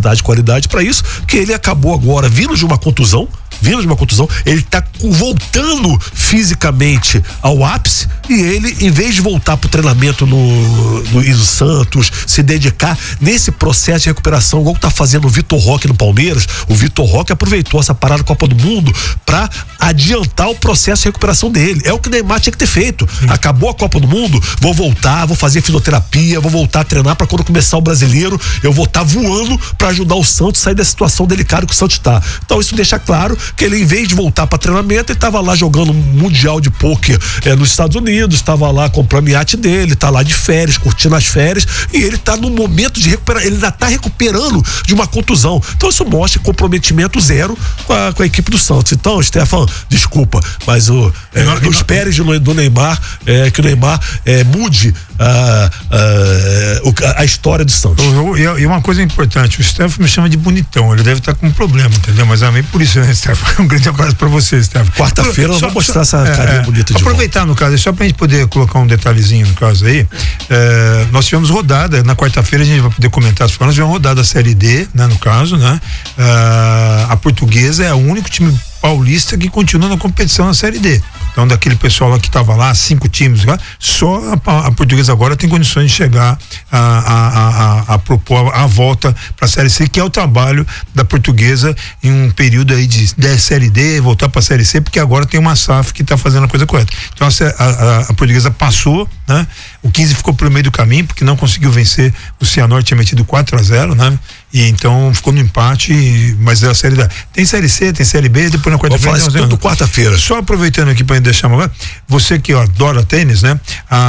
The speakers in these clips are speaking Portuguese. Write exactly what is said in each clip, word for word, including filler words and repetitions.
capacidade e qualidade para isso, que ele acabou agora vindo de uma contusão, vindo de uma contusão, ele tá voltando fisicamente ao ápice, e ele, em vez de voltar pro treinamento no, no Iso Santos, se dedicar nesse processo de recuperação, igual que tá fazendo o Vitor Roque no Palmeiras, o Vitor Roque aproveitou essa parada da Copa do Mundo para adiantar o processo de recuperação dele. É o que o Neymar tinha que ter feito. Sim. Acabou a Copa do Mundo, vou voltar, vou fazer fisioterapia, vou voltar a treinar para quando começar o Brasileiro, eu vou estar tá voando para ajudar o Santos a sair da situação delicada que o Santos tá. Então isso deixa claro que ele, em vez de voltar para treinamento, ele estava lá jogando um mundial de pôquer é, nos Estados Unidos, estava lá comprando iate dele, tá lá de férias, curtindo as férias, e ele tá no momento de recuperar, ele ainda tá recuperando de uma contusão. Então isso mostra comprometimento zero com a, com a equipe do Santos. Então, Stefan, desculpa, mas o, é, não, não esperes do, do Neymar, é, que o Neymar é, mude a, a, a história do Santos. E uma coisa importante, o Stefan me chama de bonitão, ele deve estar com um problema, entendeu? Mas amém por isso, né, Stefan? Um grande abraço pra você, Stefan. Quarta-feira eu vou mostrar só, essa carinha é, bonita de aproveitar volta. No caso, só pra gente poder colocar um detalhezinho no caso aí, é, nós tivemos rodada, na quarta-feira a gente vai poder comentar as formas, nós tivemos rodada da Série D, né, no caso, né? É, a Portuguesa é o único time paulista que continua na competição na Série D. Então, daquele pessoal lá que estava lá, cinco times lá, só a, a Portuguesa agora tem condições de chegar a, a, a, a, a propor a, a volta para a Série C, que é o trabalho da Portuguesa em um período aí de, de Série D, voltar para a Série C, porque agora tem uma S A F que está fazendo a coisa correta. Então, a, a, a Portuguesa passou, né? O quinze ficou pelo meio do caminho, porque não conseguiu vencer, o Cianorte tinha metido quatro a zero, né? E então ficou no empate, mas é a Série D. Tem Série C, tem Série B, depois na quarta-feira. Vou falar isso tudo quarta-feira. Só aproveitando aqui para deixar uma coisa, você que ó, adora tênis, né?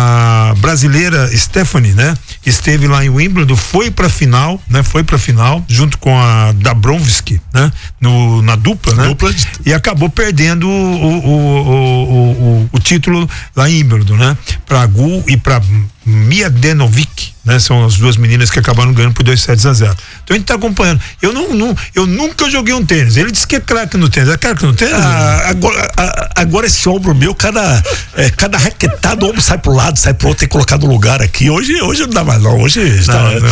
A brasileira Stephanie, né? Esteve lá em Wimbledon, foi pra final, né? Foi pra final, junto com a Dabrowski, né? No, na dupla, né? Dupla de... E acabou perdendo o, o, o, o, o, o título lá em Wimbledon, né? Pra Gu e pra Miadenovic, né? São as duas meninas que acabaram ganhando por dois sets a zero. Então a gente tá acompanhando. Eu não, não eu nunca joguei um tênis. Ele disse que é craque no tênis. É craque no tênis? Ah, agora, a, agora esse ombro meu, cada, é, cada raquetada, o ombro sai pro lado, sai pro outro, tem que colocar no lugar aqui. Hoje, hoje não dá mais não. Hoje, não, tá, não,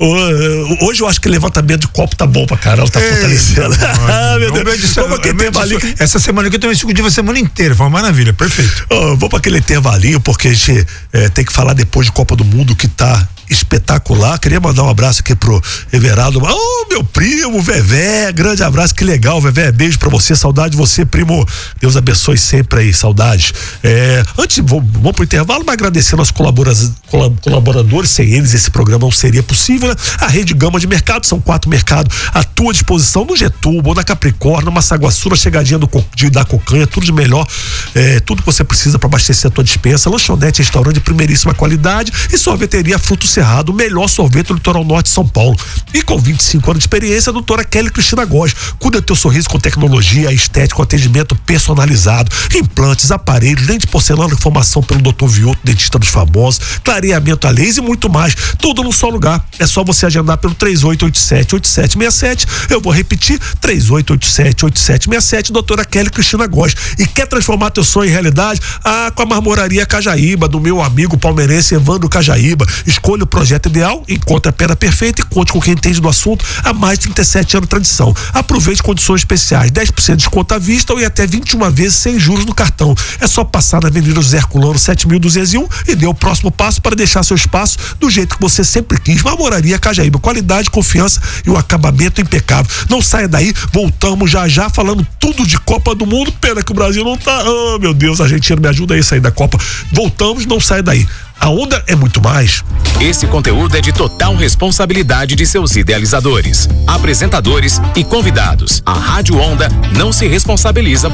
não. Hoje eu acho que levantamento de copo tá bom pra caramba, tá Ei, fortalecendo. Ah, meu Deus. Deus. Vamos aquele intervalinho. Essa semana aqui eu também cinco dias, a semana inteira. Foi uma maravilha, perfeito. Oh, vamos pra aquele intervalinho, porque a gente é, tem que falar depois de Copa do Mundo, que tá espetacular. Queria mandar um abraço aqui pro Everaldo. Oh, meu primo, Vevé, grande abraço, que legal, Vevé, beijo pra você, saudade de você, primo. Deus abençoe sempre aí, saudades. É, antes, vamos, vamos pro intervalo, mas agradecendo aos colaboradores, sem eles esse programa não seria possível, né? A Rede Gama de Mercado, são quatro mercados à tua disposição, no Getúbal, na Capricórnio, na Massaguaçu, na chegadinha do, de, da Cocanha, tudo de melhor, é, tudo que você precisa para abastecer a tua despensa, lanchonete, restaurante de primeiríssima qualidade e sorveteria Fruto Cerrado, o melhor sorvete do litoral norte de São Paulo. E com vinte e cinco anos de experiência, a doutora Kelly Cristina Góes. Cuida do teu sorriso com tecnologia, estético, atendimento personalizado, implantes, aparelhos, lente de porcelana, formação pelo doutor Vioto, dentista dos famosos, clareamento a laser e muito mais. Tudo num só lugar. É só você agendar pelo três oito oito sete, oito sete seis sete. Eu vou repetir, três oito oito sete, oito sete seis sete, doutora Kelly Cristina Góes. E quer transformar teu sonho em realidade? Ah, com a Marmoraria Cajaíba, do meu amigo palmeirense Evandro Cajaíba. Escolha o projeto ideal, encontre a pedra perfeita e conte com quem entende do assunto há mais de trinta e sete anos de tradição. Aproveite condições especiais, dez por cento de desconto à vista e até vinte e uma vezes sem juros no cartão. É só passar na Avenida José Herculano sete mil duzentos e um e dê o próximo passo para deixar seu espaço do jeito que você sempre quis. Marmoraria Cajaíba, qualidade, confiança e o acabamento impecável. Não saia daí, voltamos já já falando tudo de Copa do Mundo. Pena que o Brasil não tá. Oh, meu Deus, a Argentina me ajuda aí a sair da Copa. Voltamos, não saia daí. A onda é muito mais. Esse conteúdo é de total responsabilidade de seus idealizadores, apresentadores e convidados. A Rádio Onda não se responsabiliza